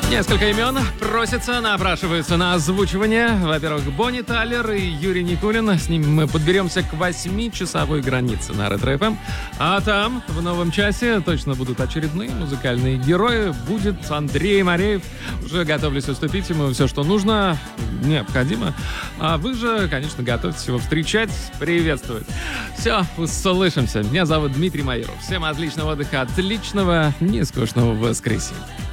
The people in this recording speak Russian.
Несколько имен просятся, напрашиваются на озвучивание. Во-первых, Бонни Тайлер и Юрий Никулин. С ними мы подберемся к 8-часовой границе на Ретро ФМ. А там, в новом часе, точно будут очередные музыкальные герои. Будет Андрей Мореев. Уже готовлюсь уступить ему все, что нужно, необходимо. А вы же, конечно, готовьтесь его встречать, приветствовать. Все, услышимся. Меня зовут Дмитрий Майоров. Всем отличного отдыха, отличного, нескучного воскресенья.